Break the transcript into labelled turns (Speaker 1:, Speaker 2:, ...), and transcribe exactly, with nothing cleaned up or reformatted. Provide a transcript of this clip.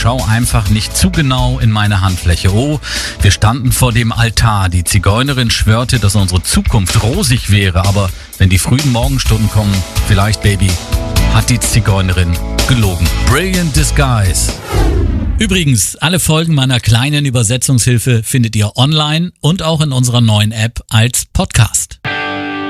Speaker 1: schau einfach nicht zu genau in meine Handfläche. Oh, wir standen vor dem Altar. Die Zigeunerin schwörte, dass unsere Zukunft rosig wäre. Aber wenn die frühen Morgenstunden kommen, vielleicht, Baby, hat die Zigeunerin gelogen. Brilliant Disguise.
Speaker 2: Übrigens, alle Folgen meiner kleinen Übersetzungshilfe findet ihr online und auch in unserer neuen App als Podcast.